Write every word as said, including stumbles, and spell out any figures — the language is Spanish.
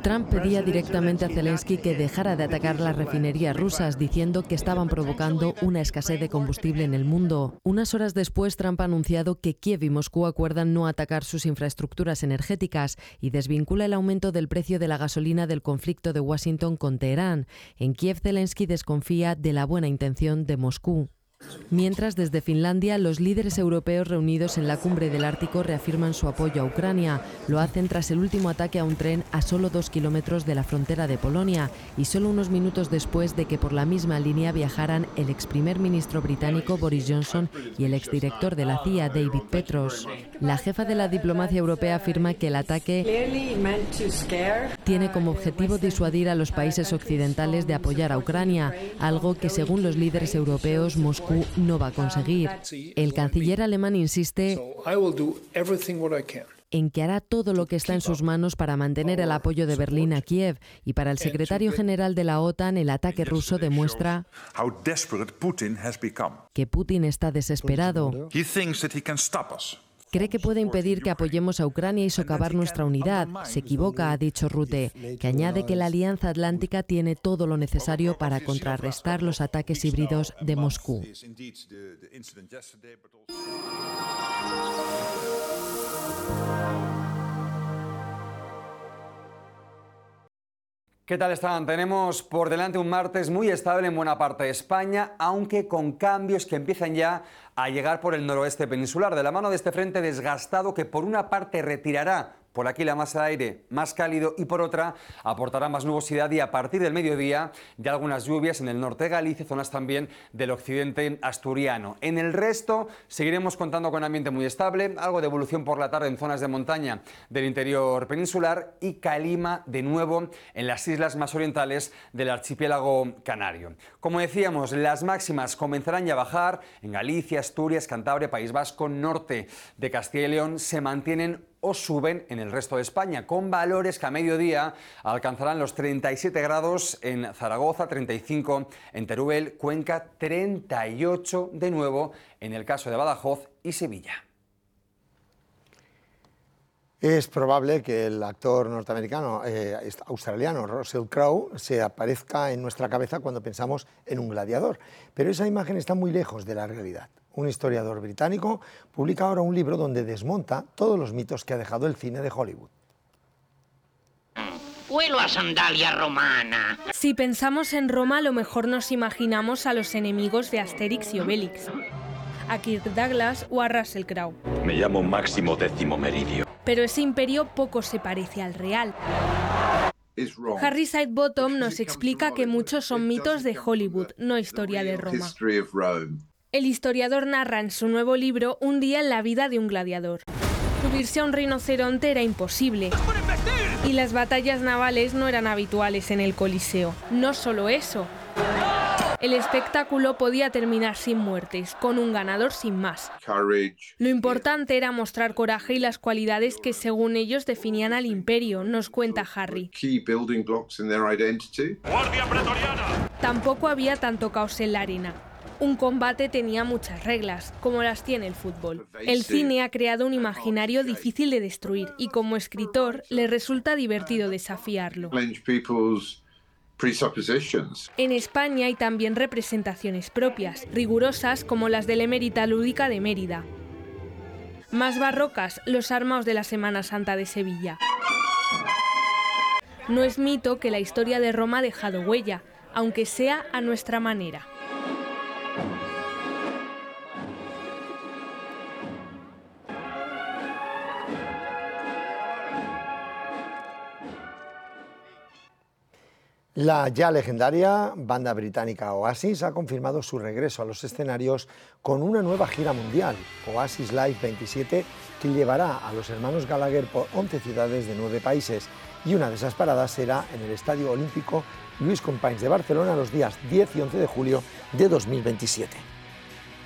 Trump pedía directamente a Zelensky que dejara de atacar las refinerías rusas, diciendo que estaban provocando una escasez de combustible en el mundo. Unas horas después, Trump ha anunciado que Kiev y Moscú acuerdan no atacar sus infraestructuras energéticas y desvincula el aumento del precio de la gasolina del conflicto de Washington con Teherán. En Kiev, Zelensky desconfía de la buena intención de Moscú. Mientras, desde Finlandia, los líderes europeos reunidos en la cumbre del Ártico reafirman su apoyo a Ucrania. Lo hacen tras el último ataque a un tren a solo dos kilómetros de la frontera de Polonia y solo unos minutos después de que por la misma línea viajaran el ex primer ministro británico Boris Johnson y el exdirector de la C I A, David Petros. La jefa de la diplomacia europea afirma que el ataque tiene como objetivo disuadir a los países occidentales de apoyar a Ucrania, algo que, según los líderes europeos, Moscú no va a conseguir. El canciller alemán insiste en que hará todo lo que está en sus manos para mantener el apoyo de Berlín a Kiev, y para el secretario general de la OTAN el ataque ruso demuestra que Putin está desesperado. Cree que puede impedir que apoyemos a Ucrania y socavar nuestra unidad. Se equivoca, ha dicho Rutte, que añade que la Alianza Atlántica tiene todo lo necesario para contrarrestar los ataques híbridos de Moscú. ¿Qué tal están? Tenemos por delante un martes muy estable en buena parte de España, aunque con cambios que empiezan ya a llegar por el noroeste peninsular, de la mano de este frente desgastado que por una parte retirará por aquí la masa de aire más cálido y por otra aportará más nubosidad, y a partir del mediodía ya algunas lluvias en el norte de Galicia, zonas también del occidente asturiano. En el resto seguiremos contando con ambiente muy estable, algo de evolución por la tarde en zonas de montaña del interior peninsular y calima de nuevo en las islas más orientales del archipiélago canario. Como decíamos, las máximas comenzarán ya a bajar en Galicia, Asturias, Cantabria, País Vasco, norte de Castilla y León, se mantienen o suben en el resto de España, con valores que a mediodía alcanzarán los treinta y siete grados en Zaragoza, treinta y cinco en Teruel, Cuenca, treinta y ocho de nuevo en el caso de Badajoz y Sevilla. Es probable que el actor norteamericano, eh, australiano Russell Crowe se aparezca en nuestra cabeza cuando pensamos en un gladiador, pero esa imagen está muy lejos de la realidad. Un historiador británico publica ahora un libro donde desmonta todos los mitos que ha dejado el cine de Hollywood. Huelo a sandalia romana. Si pensamos en Roma, a lo mejor nos imaginamos a los enemigos de Asterix y Obelix, a Kirk Douglas o a Russell Crowe. Me llamo Máximo Décimo Meridio. Pero ese imperio poco se parece al real. Harry Sidebottom nos explica que muchos son mitos de Hollywood, no historia de Roma. El historiador narra en su nuevo libro un día en la vida de un gladiador. Subirse a un rinoceronte era imposible y las batallas navales no eran habituales en el Coliseo. No solo eso, el espectáculo podía terminar sin muertes, con un ganador sin más. Lo importante era mostrar coraje y las cualidades que según ellos definían al imperio, nos cuenta Harry. Tampoco había tanto caos en la arena. Un combate tenía muchas reglas, como las tiene el fútbol. El cine ha creado un imaginario difícil de destruir y como escritor le resulta divertido desafiarlo. En España hay también representaciones propias, rigurosas como las de la Emérita Lúdica de Mérida. Más barrocas, los armaos de la Semana Santa de Sevilla. No es mito que la historia de Roma ha dejado huella, aunque sea a nuestra manera. La ya legendaria banda británica Oasis ha confirmado su regreso a los escenarios con una nueva gira mundial, Oasis Live veintisiete, que llevará a los hermanos Gallagher por once ciudades de nueve países, y una de esas paradas será en el Estadio Olímpico Lluís Companys de Barcelona los días diez y once de julio de dos mil veintisiete.